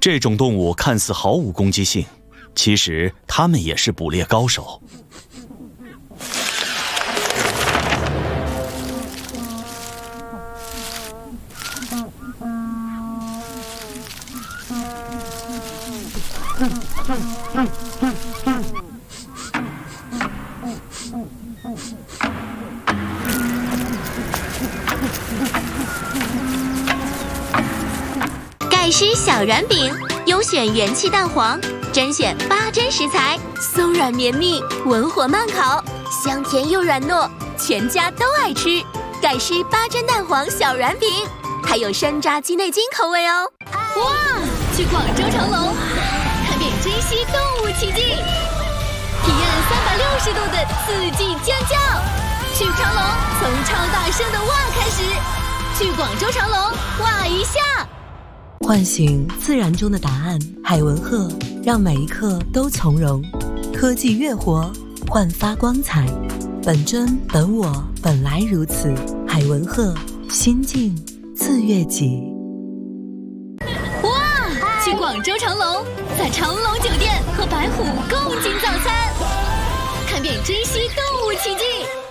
这种动物看似毫无攻击性，其实它们也是捕猎高手。 盖师小软饼，优选元气蛋黄，甄选8珍食材，松软绵密，文火慢烤，香甜又软糯，全家都爱吃。盖师8珍蛋黄小软饼，还有山楂鸡内金口味哦。 哇！去广州成龙，看遍珍稀动物奇迹，体验360度的四季尖叫。去长隆，从超大声的哇开始。去广州长隆，哇一下。 唤醒自然中的答案，海文鹤让每一刻都从容。科技越活，焕发光彩。本真本我，本来如此。海文鹤，心境自悦己。 哇！去广州长隆，在长隆酒店和白虎共进早餐，看遍珍稀动物奇迹。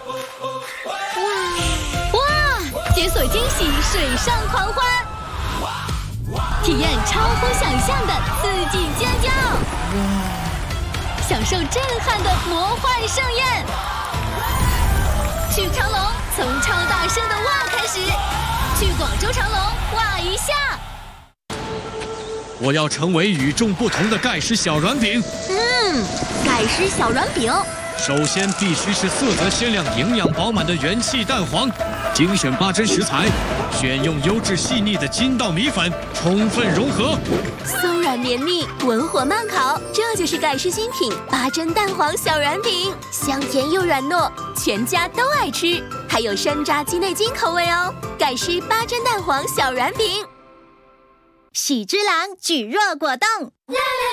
哇！解锁惊喜水上狂欢。体验超乎想象的刺激尖叫，享受震撼的魔幻盛宴。去长隆，从超大声的哇开始。去广州长隆，哇一下。 我要成为与众不同的盖师小软饼。 盖师小软饼。 首先必须是色泽鲜亮、营养饱满的元气蛋黄，精选8珍食材，选用优质细腻的筋道米粉，充分融合。 松软绵密，文火慢烤，这就是盖师新品8珍蛋黄小软饼，香甜又软糯，全家都爱吃，还有山楂鸡内金口味哦。盖师8珍蛋黄小软饼。 喜之郎举弱果冻。啦啦